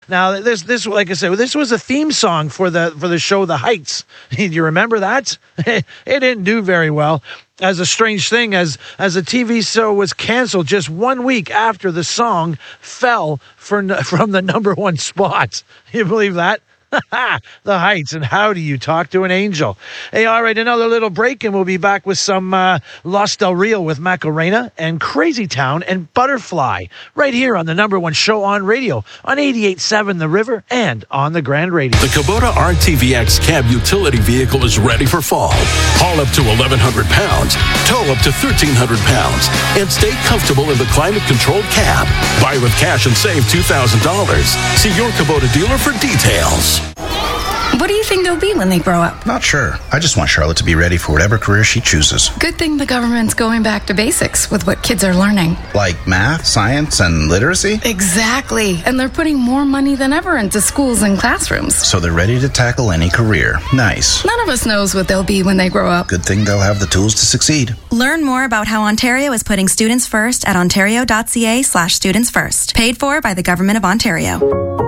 Now, this, like I said, this was a theme song for the show The Heights. Do you remember that? It didn't do very well. As a strange thing, as a TV show was canceled just 1 week after the song fell from the number one spot. You believe that? The Heights, and How Do You Talk to an Angel? Hey, all right, another little break, and we'll be back with some Los Del Rio with Macarena and Crazy Town and Butterfly right here on the number one show on radio on 88.7 The River and on the Grand Radio. The Kubota RTVX cab utility vehicle is ready for fall. Haul up to 1,100 pounds, tow up to 1,300 pounds, and stay comfortable in the climate-controlled cab. Buy with cash and save $2,000. See your Kubota dealer for details. What do you think they'll be when they grow up? Not sure. I just want Charlotte to be ready for whatever career she chooses. Good thing the government's going back to basics with what kids are learning. Like math, science, and literacy? Exactly. And they're putting more money than ever into schools and classrooms. So they're ready to tackle any career. Nice. None of us knows what they'll be when they grow up. Good thing they'll have the tools to succeed. Learn more about how Ontario is putting students first at ontario.ca/studentsfirst. Paid for by the Government of Ontario.